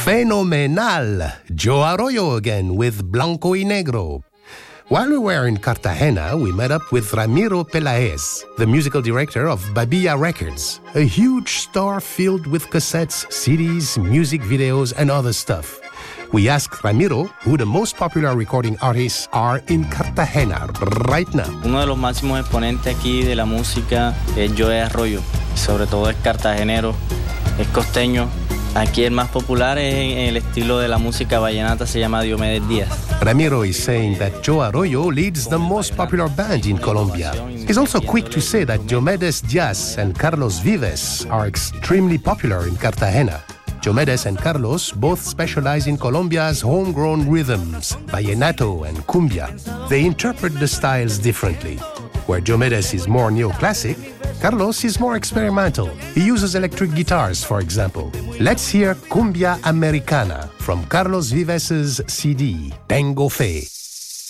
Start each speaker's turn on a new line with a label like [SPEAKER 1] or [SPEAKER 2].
[SPEAKER 1] Fenomenal! Joe Arroyo again with Blanco y Negro. While we were in Cartagena, we met up with Ramiro Peláez, the musical director of Babilla Records, a huge store filled with cassettes, CDs, music videos, and other stuff. We asked Ramiro who the most popular recording artists are in Cartagena right now.
[SPEAKER 2] Uno de los máximos exponentes aquí de la música es Joe Arroyo, sobre todo es cartagenero, es costeño. Aquí el más popular es en el estilo de la música vallenata, se llama Diomedes Díaz.
[SPEAKER 1] Ramiro is saying that Joe Arroyo leads the most popular band in Colombia. He's also quick to say that Diomedes Díaz and Carlos Vives are extremely popular in Cartagena. Diomedes and Carlos both specialize in Colombia's homegrown rhythms, vallenato and cumbia. They interpret the styles differently. Where Diomedes is more neoclassic, Carlos is more experimental. He uses electric guitars, for example. Let's hear Cumbia Americana from Carlos Vives's CD, Tengo Fe.